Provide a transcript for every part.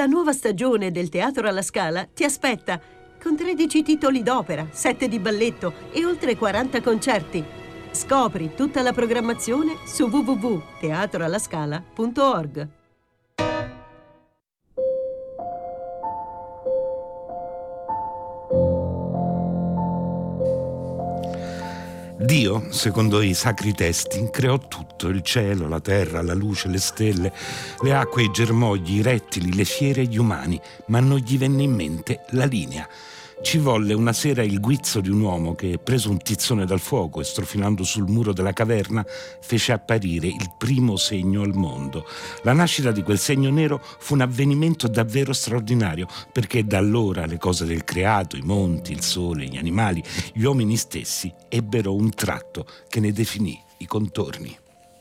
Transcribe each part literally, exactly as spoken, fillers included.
La nuova stagione del Teatro alla Scala ti aspetta, con tredici titoli d'opera, sette di balletto e oltre quaranta concerti. Scopri tutta la programmazione su w w w punto teatro alla scala punto org. Dio, secondo i sacri testi, creò tutto: il cielo, la terra, la luce, le stelle, le acque, i germogli, i rettili, le fiere e gli umani, ma non gli venne in mente la linea. Ci volle una sera il guizzo di un uomo che, preso un tizzone dal fuoco e strofinando sul muro della caverna, fece apparire il primo segno al mondo. La nascita di quel segno nero fu un avvenimento davvero straordinario, perché da allora le cose del creato, i monti, il sole, gli animali, gli uomini stessi ebbero un tratto che ne definì i contorni.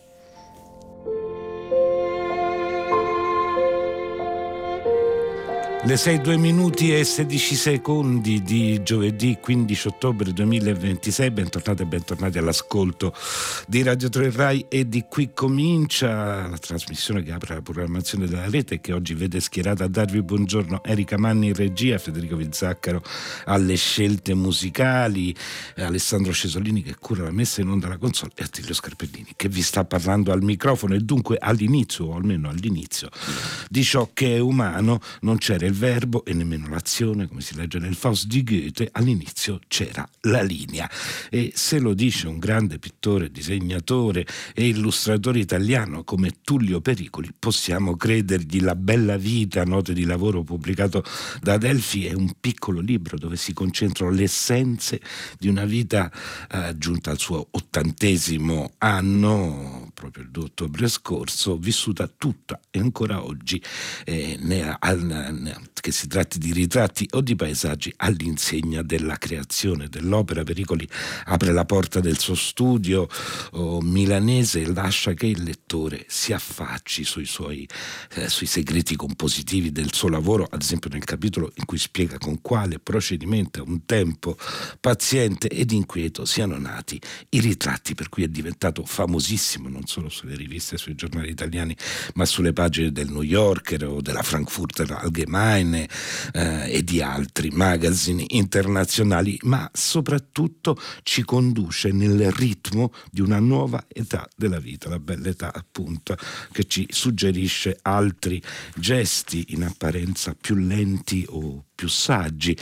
Le sei, due minuti e sedici secondi di giovedì quindici ottobre duemilaventisei. Bentornati e bentornati all'ascolto di Radio tre Rai, e di qui comincia la trasmissione che apre la programmazione della rete, che oggi vede schierata a darvi buongiorno Erika Manni in regia, Federico Vizzaccaro alle scelte musicali, Alessandro Cesolini che cura la messa in onda alla console, e Attilio Scarpellini che vi sta parlando al microfono. E dunque all'inizio, o almeno all'inizio, di ciò che è umano non c'era il verbo e nemmeno l'azione, come si legge nel Faust di Goethe. All'inizio c'era la linea, e se lo dice un grande pittore, disegnatore e illustratore italiano come Tullio Pericoli, possiamo credergli. La bella vita, note di lavoro pubblicato da Adelphi, è un piccolo libro dove si concentrano le essenze di una vita eh, giunta al suo ottantesimo anno, proprio il due ottobre scorso, vissuta tutta e ancora oggi eh, ne, al, ne, che si tratti di ritratti o di paesaggi, all'insegna della creazione dell'opera. Pericoli apre la porta del suo studio oh, milanese e lascia che il lettore si affacci sui suoi eh, sui segreti compositivi del suo lavoro, ad esempio nel capitolo in cui spiega con quale procedimento, a un tempo paziente ed inquieto, siano nati i ritratti per cui è diventato famosissimo non solo sulle riviste e sui giornali italiani, ma sulle pagine del New Yorker o della Frankfurter Allgemeine eh, e di altri magazine internazionali, ma soprattutto ci conduce nel ritmo di una nuova età della vita, la bella età appunto, che ci suggerisce altri gesti in apparenza più lenti o più saggi,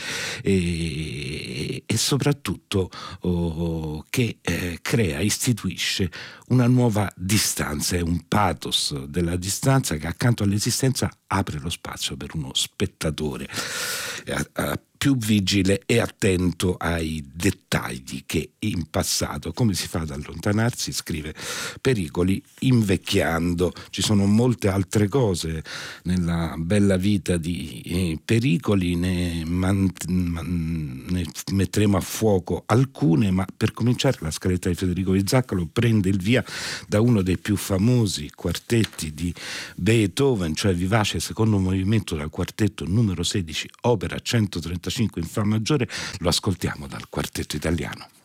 e, e soprattutto oh, che eh, crea, istituisce una nuova distanza, è un pathos della distanza che accanto all'esistenza apre lo spazio per uno spettatore eh, eh, più vigile e attento ai dettagli che in passato, come si fa ad allontanarsi, scrive Pericoli, invecchiando. Ci sono molte altre cose nella bella vita di eh, Pericoli, ne, man, man, ne metteremo a fuoco alcune, ma per cominciare la scaletta di Federico Vizzaccaro prende il via da uno dei più famosi quartetti di Beethoven, cioè Vivace secondo movimento dal quartetto numero sedici, opera centotrentacinque in fa maggiore. Lo ascoltiamo dal quartetto italiano.